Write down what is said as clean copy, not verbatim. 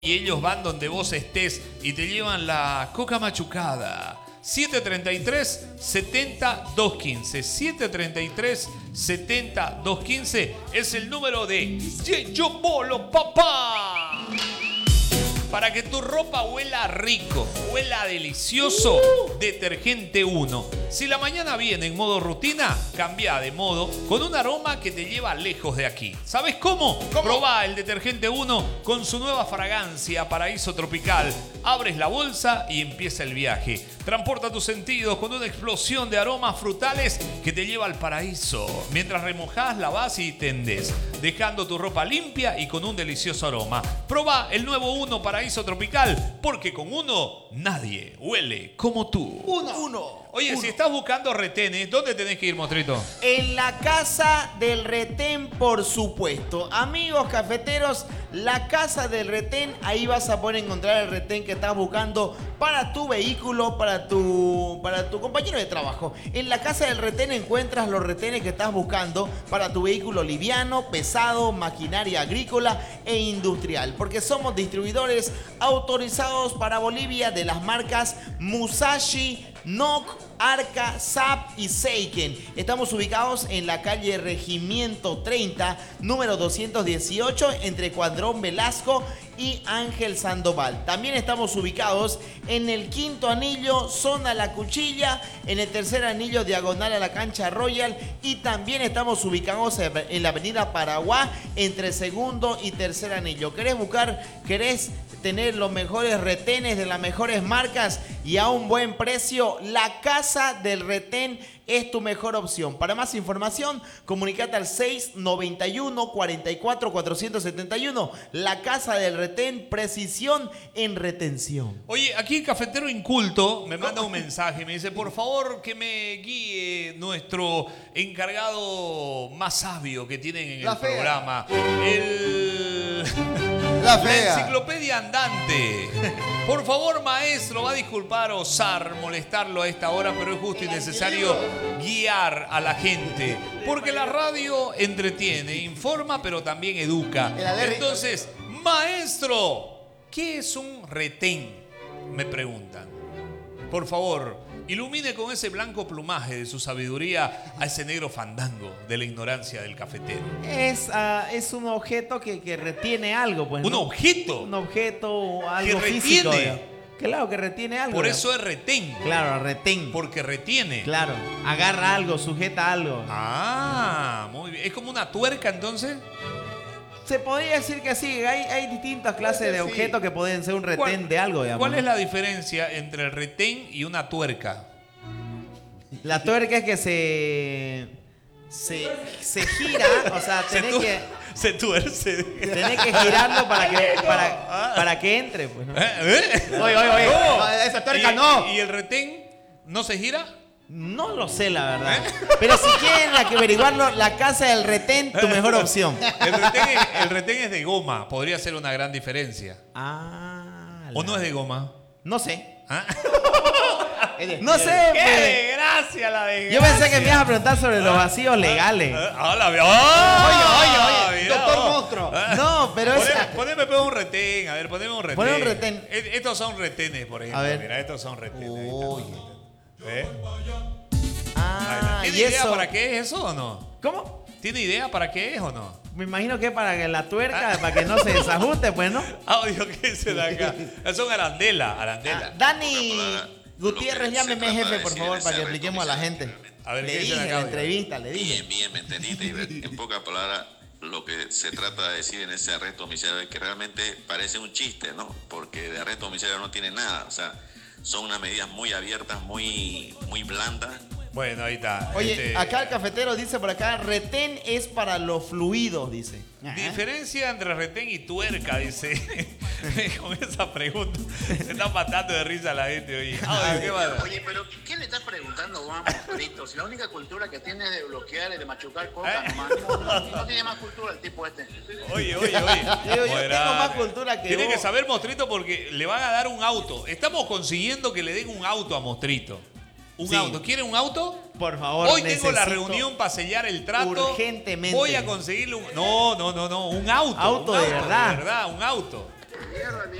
Y ellos van donde vos estés y te llevan la coca machucada. 733-70-215. 733-70-215 es el número de Yeyo Bolo, papá. Para que tu ropa huela rico, huela delicioso, Detergente 1. Si la mañana viene en modo rutina, cambia de modo con un aroma que te lleva lejos de aquí. ¿Sabes cómo? Probá el Detergente 1 con su nueva fragancia Paraíso Tropical. Abres la bolsa y empieza el viaje. Transporta tus sentidos con una explosión de aromas frutales que te lleva al paraíso. Mientras remojás, lavás y tendés, dejando tu ropa limpia y con un delicioso aroma. Probá el nuevo 1 Paraíso Tropical, porque con uno nadie huele como tú. Uno. Oye, si estás buscando retenes, ¿dónde tenés que ir, Mostrito? En la Casa del Retén, por supuesto. Amigos cafeteros, la Casa del Retén, ahí vas a poder encontrar el retén que estás buscando para tu vehículo, para tu compañero de trabajo. En la Casa del Retén encuentras los retenes que estás buscando para tu vehículo liviano, pesado, maquinaria agrícola e industrial. Porque somos distribuidores autorizados para Bolivia de las marcas Musashi, NOC, Arca, SAP y Seiken. Estamos ubicados en la calle Regimiento 30, número 218, entre Cuadrón Velasco y Ángel Sandoval. También estamos ubicados en el quinto anillo, zona La Cuchilla, en el tercer anillo, diagonal a la cancha Royal, y también estamos ubicados en la avenida Paraguay, entre segundo y tercer anillo. ¿Querés tener los mejores retenes de las mejores marcas y a un buen precio? La Casa del Retén es tu mejor opción. Para más información, comunicate al 691 44 471. La Casa del Retén, precisión en retención. Oye, aquí el cafetero inculto me manda un mensaje. Me dice, por favor, que me guíe nuestro encargado más sabio que tienen en el programa. La enciclopedia andante. Por favor, maestro, va a disculpar osar molestarlo a esta hora, pero es justo y necesario guiar a la gente. Porque la radio entretiene, informa, pero también educa. Entonces, maestro, ¿qué es un retén? Me preguntan. Por favor, ilumine con ese blanco plumaje de su sabiduría a ese negro fandango de la ignorancia del cafetero. Es un objeto que retiene algo, pues, ¿no? ¿Un objeto? Un objeto, algo que físico. retiene. Claro, que retiene algo. Por eso es retén. Claro, retén. Porque retiene. Claro, agarra algo, sujeta algo. Ah, muy bien. ¿Es como una tuerca entonces? Se podría decir que sí, hay distintas clases de objetos que pueden ser un retén de algo, digamos. ¿Cuál es la diferencia entre el retén y una tuerca? La tuerca es que se gira, o sea, se tuerce. Tenés que girarlo para que entre, pues, ¿no? Oye. No, esa tuerca no. ¿Y el retén no se gira? No lo sé, la verdad. Pero si quieren averiguarlo, la Casa del Retén, tu mejor opción. El retén es de goma. Podría ser una gran diferencia. ¿O no es de goma? No sé. ¿Ah? No sé. ¡Qué desgracia la desgracia! Yo pensé que me ibas a preguntar sobre los vacíos legales. Oye, doctor monstruo. No, pero poneme un retén. A ver, poneme un retén. Poneme un retén. Estos son retenes, por ejemplo. A ver. Mira, estos son retenes. ¿Eh? ¿Tiene idea para qué es eso o no? ¿Cómo? ¿Tiene idea para qué es o no? Me imagino que es para que la tuerca, para que no se desajuste, pues, ¿no? Audio que se da acá. Son arandela. Dani Gutiérrez, llámeme jefe, por favor, para que expliquemos a la gente. A ver, le dije en la entrevista, le dije. Bien, me entendiste. En pocas palabras, lo que se trata de decir en ese arresto domiciliario es que realmente parece un chiste, ¿no? Porque de arresto domiciliario no tiene nada. O sea, son unas medidas muy abiertas, muy blandas. Bueno, ahí está. Oye, acá el cafetero dice por acá, retén es para los fluidos, dice. Diferencia entre retén y tuerca, dice. Con esa pregunta se están matando de risa la gente. Oye, Oye, pero ¿qué le estás preguntando, Juan Mostrito? Si la única cultura que tiene es de bloquear y de machucar coca, no tiene más cultura el tipo este. Oye. Yo tengo más cultura que Tiene vos. que saber, Mostrito, porque le van a dar un auto. Estamos consiguiendo que le den un auto a Mostrito. Un auto. ¿Quiere un auto? Por favor, hoy tengo la reunión para sellar el trato. Urgentemente. Voy a conseguirle un... No, un auto. Auto de verdad. De verdad, un auto. Mierda,